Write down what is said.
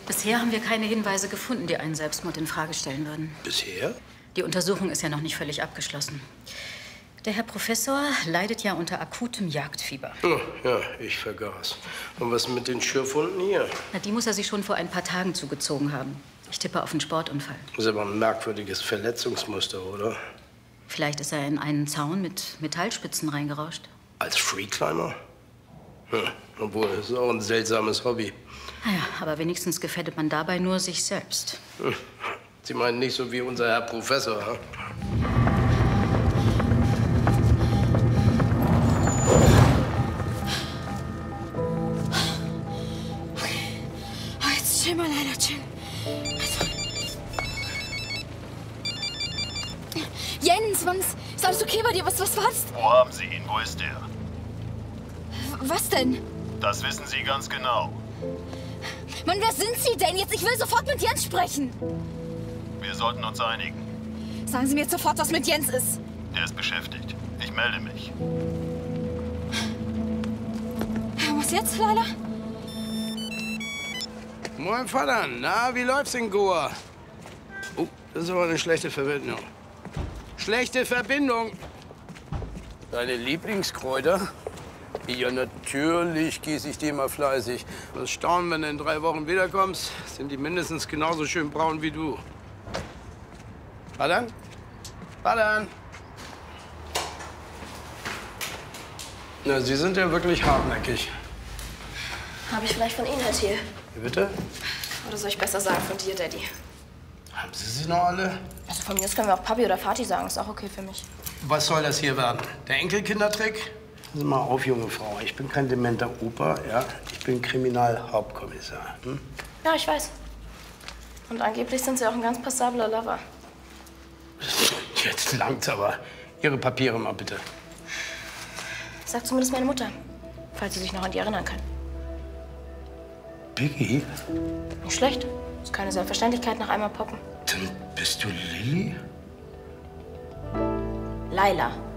Bisher haben wir keine Hinweise gefunden, die einen Selbstmord in Frage stellen würden. Bisher? Die Untersuchung ist ja noch nicht völlig abgeschlossen. Der Herr Professor leidet ja unter akutem Jagdfieber. Oh, ja, ich vergaß. Und was mit den Schürfwunden hier? Na, die muss er sich schon vor ein paar Tagen zugezogen haben. Ich tippe auf einen Sportunfall. Das ist aber ein merkwürdiges Verletzungsmuster, oder? Vielleicht ist er in einen Zaun mit Metallspitzen reingerauscht. Als Freeclimber? Obwohl, das ist auch ein seltsames Hobby. Naja, aber wenigstens gefährdet man dabei nur sich selbst. Sie meinen nicht so wie unser Herr Professor, hm? Chill mal, Leila, chill. Jens, Mann, ist alles okay bei dir? Was war's? Wo haben Sie ihn? Wo ist er? Was denn? Das wissen Sie ganz genau. Mann, wer sind Sie denn jetzt? Ich will sofort mit Jens sprechen. Wir sollten uns einigen. Sagen Sie mir jetzt sofort, was mit Jens ist. Der ist beschäftigt. Ich melde mich. Was jetzt, Leila? Moin, Vater. Na, wie läuft's in Goa? Oh, das ist aber eine schlechte Verbindung. Schlechte Verbindung. Deine Lieblingskräuter? Ja, natürlich gieße ich die immer fleißig. Was staunen, wenn du in 3 Wochen wiederkommst, sind die mindestens genauso schön braun wie du. Vater? Vater? Na, Sie sind ja wirklich hartnäckig. Habe ich vielleicht von Ihnen, Herr Thiel? Wie bitte? Oder soll ich besser sagen von dir, Daddy? Haben Sie sie noch alle? Also von mir aus können wir auch Papi oder Vati sagen. Ist auch okay für mich. Was soll das hier werden? Der Enkelkindertrick? Passen Sie mal auf, junge Frau. Ich bin kein dementer Opa, ja? Ich bin Kriminalhauptkommissar. Hm? Ja, ich weiß. Und angeblich sind Sie auch ein ganz passabler Lover. Jetzt langt's aber. Ihre Papiere mal bitte. Sagt zumindest meine Mutter, falls Sie sich noch an die erinnern können. Biggie? Nicht schlecht. Ist keine Selbstverständlichkeit nach einmal poppen. Dann bist du Lilly? Laila.